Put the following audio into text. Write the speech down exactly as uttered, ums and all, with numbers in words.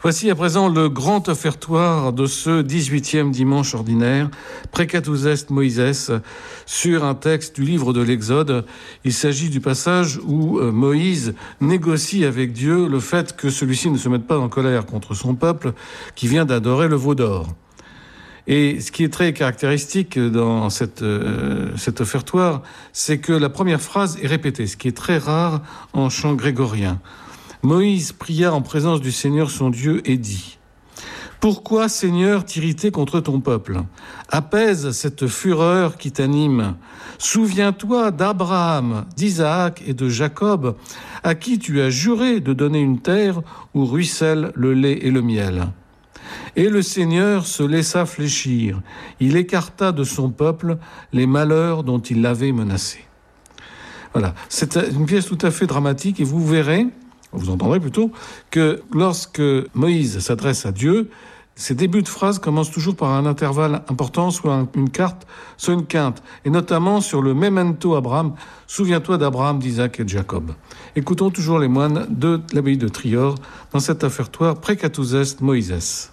Voici à présent le grand offertoire de ce dix-huitième dimanche ordinaire, Precatus est Moïses, sur un texte du livre de l'Exode. Il s'agit du passage où Moïse négocie avec Dieu le fait que celui-ci ne se mette pas en colère contre son peuple qui vient d'adorer le veau d'or. Et ce qui est très caractéristique dans cette, euh, cet offertoire, c'est que la première phrase est répétée, ce qui est très rare en chant grégorien. Moïse pria en présence du Seigneur son Dieu et dit « Pourquoi, Seigneur, t'irriter contre ton peuple ? Apaise cette fureur qui t'anime. Souviens-toi d'Abraham, d'Isaac et de Jacob, à qui tu as juré de donner une terre où ruisselle le lait et le miel. » Et le Seigneur se laissa fléchir. Il écarta de son peuple les malheurs dont il l'avait menacé. Voilà, c'est une pièce tout à fait dramatique et vous verrez, vous entendrez plutôt, que lorsque Moïse s'adresse à Dieu, ses débuts de phrases commencent toujours par un intervalle important, soit une quarte, soit une quinte, et notamment sur le memento Abraham, souviens-toi d'Abraham, d'Isaac et de Jacob. Écoutons toujours les moines de l'abbaye de Trior dans cet offertoire Precatus est Moïses.